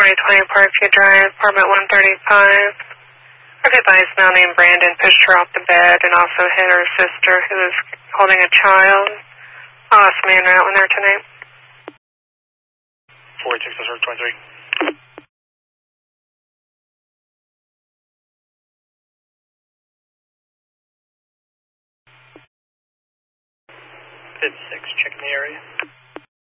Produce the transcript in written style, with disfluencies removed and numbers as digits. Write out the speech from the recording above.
2020 Parkview Drive, apartment 135. Our advised male named Brandon pushed her off the bed and also hit her sister who was holding a child. I'll ask me en route when they're tonight. 486 23. Fifth 6, checking the area.